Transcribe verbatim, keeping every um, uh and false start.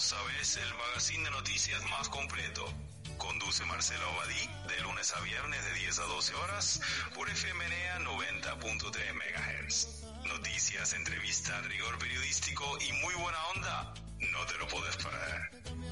Vos sabés, el magazine de noticias más completo. Conduce Marcelo Abadí de lunes a viernes de diez a doce horas por F M N A noventa punto tres megahertz. Noticias, entrevistas, rigor periodístico y muy buena onda. No te lo podés perder.